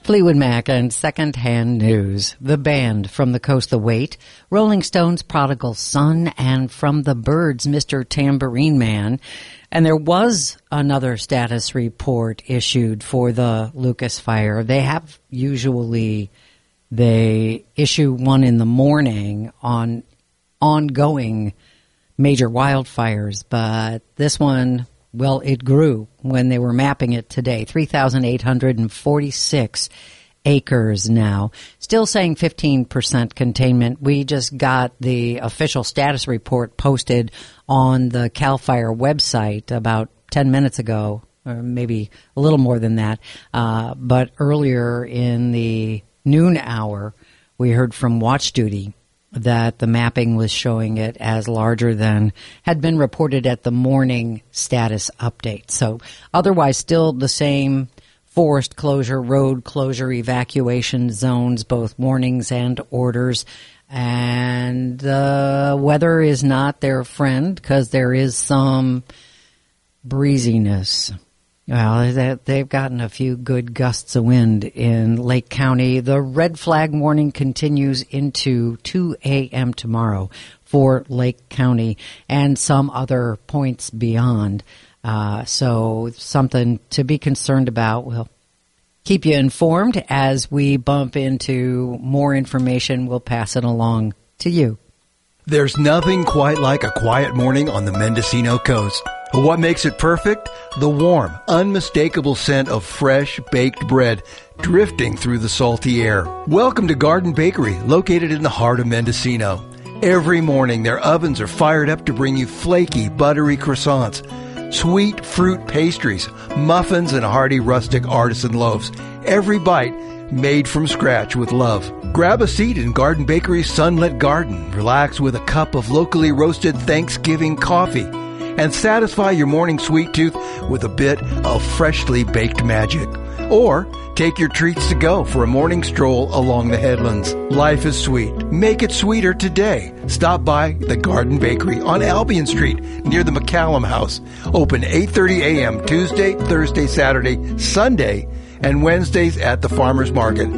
Fleetwood Mac and Secondhand News, the band from the Coast, The Weight, Rolling Stones' Prodigal Son, and from the Byrds, Mr. Tambourine Man. And there was another status report issued for the Lucas fire. They issue one in the morning on ongoing major wildfires, but this one, well, it grew when they were mapping it today. 3,846 acres now. Still saying 15% containment. We just got the official status report posted on the CAL FIRE website about 10 minutes ago, or maybe a little more than that. But earlier in the noon hour, we heard from Watch Duty that the mapping was showing it as larger than had been reported at the morning status update. So otherwise still the same forest closure, road closure, evacuation zones, both warnings and orders. And the weather is not their friend because there is some breeziness. Well, they've gotten a few good gusts of wind in Lake County. The red flag warning continues into 2 a.m. tomorrow for Lake County and some other points beyond. So something to be concerned about. We'll keep you informed as we bump into more information. We'll pass it along to you. There's nothing quite like a quiet morning on the Mendocino coast. What makes it perfect? The warm, unmistakable scent of fresh, baked bread drifting through the salty air. Welcome to Garden Bakery, located in the heart of Mendocino. Every morning, their ovens are fired up to bring you flaky, buttery croissants, sweet fruit pastries, muffins, and hearty rustic artisan loaves. Every bite made from scratch with love. Grab a seat in Garden Bakery's Sunlit Garden. Relax with a cup of locally roasted Thanksgiving coffee. And satisfy your morning sweet tooth with a bit of freshly baked magic. Or take your treats to go for a morning stroll along the headlands. Life is sweet. Make it sweeter today. Stop by the Garden Bakery on Albion Street near the McCallum House. Open 8:30 a.m. Tuesday, Thursday, Saturday, Sunday, and Wednesdays at the Farmers Market.